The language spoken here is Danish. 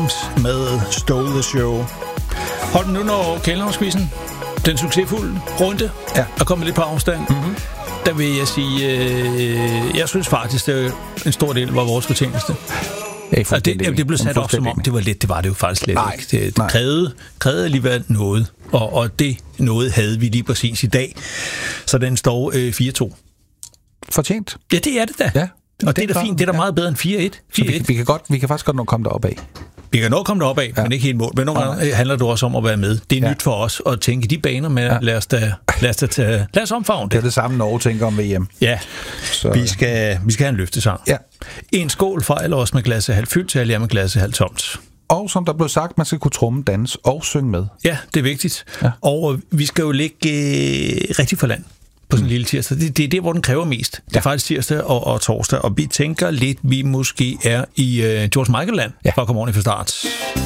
James med Stole the Show. Hold den nu, når Kældhavnsquizzen, den succesfulde runde, er kommet lidt på afstand. Mm-hmm. Der vil jeg sige, jeg synes faktisk, det en stor del var vores fortjeneste. Det blev sat op, som om det var let. Det var det jo faktisk slet ikke. Det krævede alligevel noget, og det noget havde vi lige præcis i dag. Så den står 4-2. Fortjent. Ja, det er det da. Ja. Og det er da fint. Det er da meget bedre end 4-1. Vi kan faktisk godt nå komme derop af. Vi kan nå komme derop af, men ikke helt mål. Men nogle gange handler det også om at være med. Det er nyt for os at tænke de baner med. Lad os omfavne det. Det er det samme, Norge tænker om VM. Ja, så. Vi skal have en løftesang. Ja. En skål fejler også med glasset halvt fyldt, til alle med glasset halvt tomt. Og som der blev sagt, man skal kunne tromme, danse og synge med. Ja, det er vigtigt. Ja. Og vi skal jo ligge rigtig for land på sådan en lille tirsdag. Det er der, hvor den kræver mest. Det er faktisk tirsdag og torsdag, og vi tænker lidt, vi måske er i George Michael-land fra Godmorgen fra start.